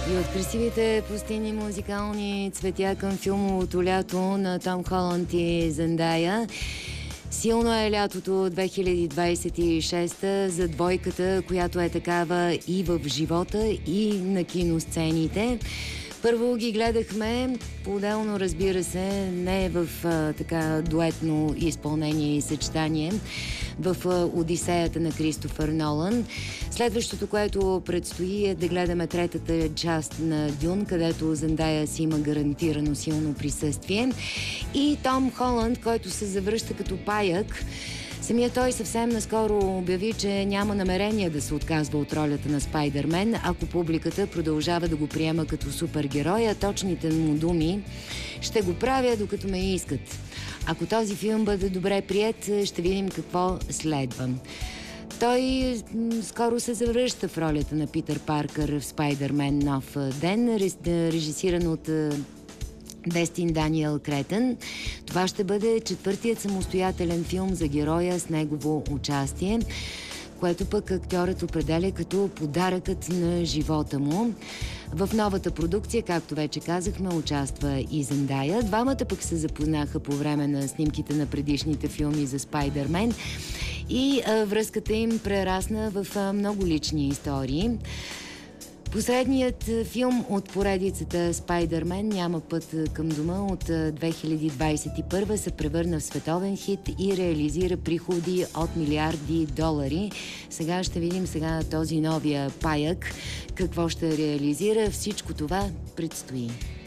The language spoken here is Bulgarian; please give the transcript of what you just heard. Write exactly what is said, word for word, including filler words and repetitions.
И от красивите пустини музикални цветя към филмовото лято на Том Холанд и Зендая. Силно е лятото две хиляди двадесет и шеста за двойката, която е такава и в живота, и на киносцените. Първо ги гледахме по-отделно, разбира се, не в а, така дуетно изпълнение и съчетание, в а, Одисеята на Кристофър Нолан. Следващото, което предстои, е да гледаме третата част на Дюн, където Зендая си има гарантирано силно присъствие. И Том Холанд, който се завръща като паяк. Самия той съвсем наскоро обяви, че няма намерение да се отказва от ролята на Спайдърмен, ако публиката продължава да го приема като супергерой, а точните му думи: ще го правя докато ме искат. Ако този филм бъде добре приет, ще видим какво следва. Той скоро се завръща в ролята на Питър Паркър в Спайдърмен Нов ден, режисиран от Дестин Даниел Кретън. Това ще бъде четвъртият самостоятелен филм за героя с негово участие, което пък актьорът определя като подаръкът на живота му. В новата продукция, както вече казахме, участва и Зендая. Двамата пък се запознаха по време на снимките на предишните филми за Спайдърмен и а, връзката им прерасна в а, много лични истории. Последният филм от поредицата Спайдърмен "Няма път към дома" от две хиляди двадесет и първа се превърна в световен хит и реализира приходи от милиарди долари. Сега ще видим сега този новия паяк какво ще реализира. Всичко това предстои.